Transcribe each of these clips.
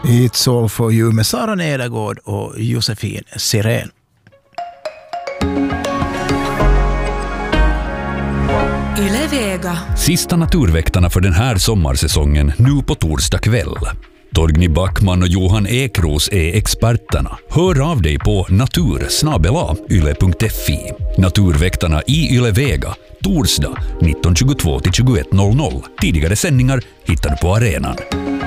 It's all for you med Sara Nedergård och Josefin Sirén. Yle Vega. Sista naturväktarna för den här sommarsäsongen nu på torsdag kväll. Torgny Backman och Johan Ekros är experterna. Hör av dig på natur@yle.fi. Naturväktarna i Yle Vega. Torsdag 19.22 till 21.00. Tidigare sändningar hittar du på arenan.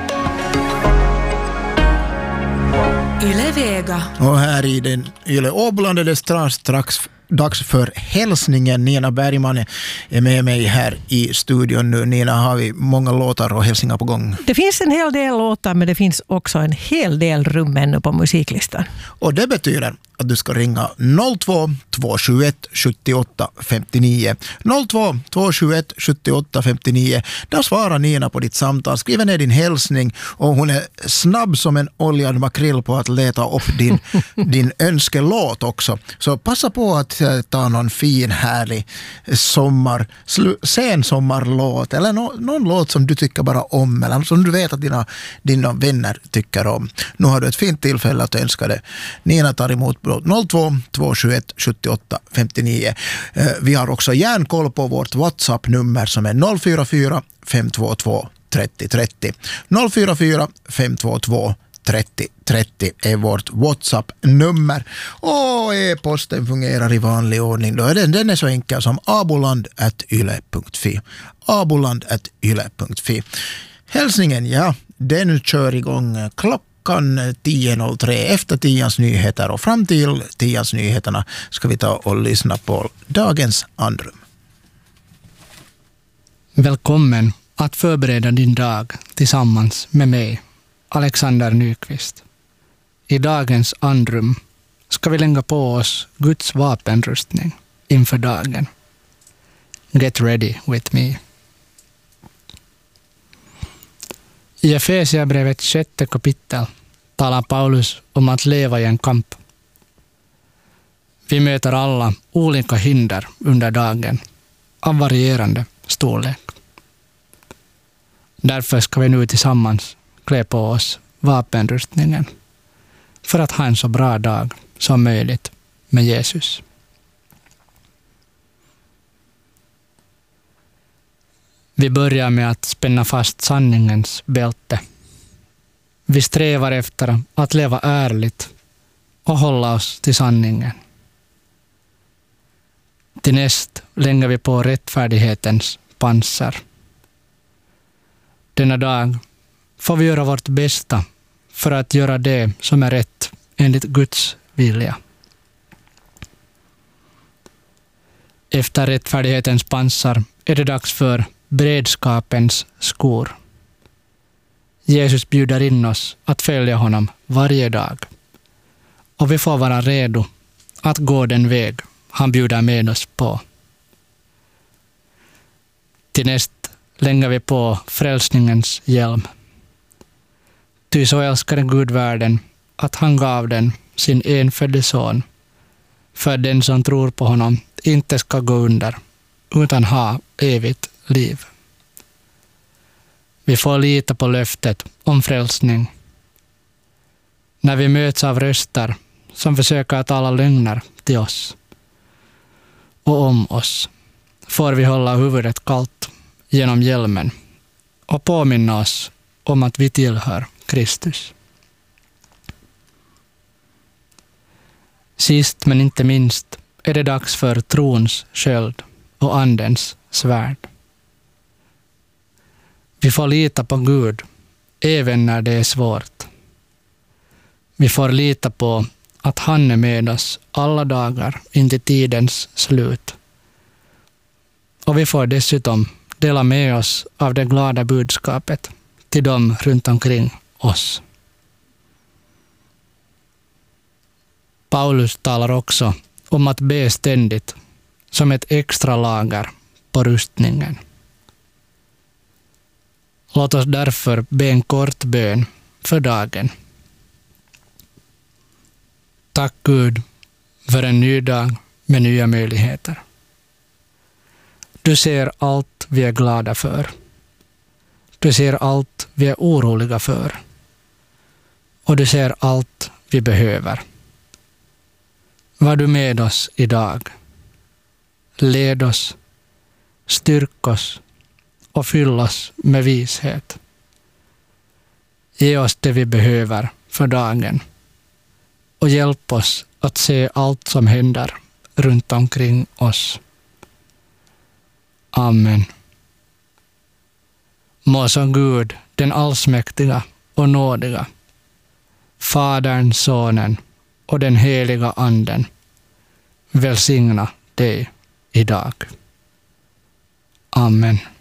Yle Vega. Och här i den Yle Åboland är det strax dags för hälsningen. Nina Bergman är med mig här i studion nu. Nina, har vi många låtar och hälsningar på gång? Det finns en hel del låtar, men det finns också en hel del rum ännu på musiklistan. Och det betyder att du ska ringa 02-271 78 59. 02-271 78 59. Där svarar Nina på ditt samtal. Skriv ner din hälsning och hon är snabb som en oljad makrill på att leta upp din önskelåt också. Så passa på att ta någon fin, härlig sensommarlåt eller någon låt som du tycker bara om eller som du vet att dina vänner tycker om. Nu har du ett fint tillfälle att önska det. Nina tar emot 02-271 78 59. Vi har också järnkoll på vårt WhatsApp-nummer som är 044 522 30 30. 044 522 30 30 är vårt WhatsApp-nummer. Och e-posten fungerar i vanlig ordning. Den är så enkel som aboland@yle.fi. aboland@yle.fi. Hälsningen, ja, den kör igång klockan 10.03 efter 10:ans nyheter och fram till 10:ans nyheterna ska vi ta och lyssna på dagens andrum. Välkommen att förbereda din dag tillsammans med mig, Alexander Nyqvist. I dagens andrum ska vi lägga på oss Guds vapenrustning inför dagen. Get ready with me. I Efesiabrevets 6:e kapitel talar Paulus om att leva i en kamp. Vi möter alla olika hinder under dagen av varierande storlek. Därför ska vi nu tillsammans klä på oss vapenrustningen för att ha en så bra dag som möjligt med Jesus. Vi börjar med att spänna fast sanningens bälte. Vi strävar efter att leva ärligt och hålla oss till sanningen. Till näst lägger vi på rättfärdighetens pansar. Denna dag får vi göra vårt bästa för att göra det som är rätt enligt Guds vilja. Efter rättfärdighetens pansar är det dags för beredskapens skor. Jesus bjuder in oss att följa honom varje dag. Och vi får vara redo att gå den väg han bjuder med oss på. Till näst lägger vi på frälsningens hjälm. Ty så älskade Gud världen att han gav den sin enfödde son för den som tror på honom inte ska gå under utan ha evigt liv. Vi får lita på löftet om frälsning. När vi möts av röster som försöker att tala lögner till oss och om oss får vi hålla huvudet kallt genom hjälmen och påminna oss om att vi tillhör Kristus. Sist men inte minst är det dags för trons sköld och andens svärd. Vi får lita på Gud även när det är svårt. Vi får lita på att han är med oss alla dagar in till tidens slut. Och vi får dessutom dela med oss av det glada budskapet till dem runt omkring oss. Paulus talar också om att be ständigt som ett extra lager på rustningen. Låt oss därför be en kort bön för dagen. Tack Gud för en ny dag med nya möjligheter. Du ser allt vi är glada för. Du ser allt vi är oroliga för. och du ser allt vi behöver. Var du med oss idag. Led oss, styrk oss och fyll oss med vishet. Ge oss det vi behöver för dagen och hjälp oss att se allt som händer runt omkring oss. Amen. Må så Gud, den allsmäktiga och nådiga, Fadern, Sonen och den heliga Anden välsigna dig idag. Amen.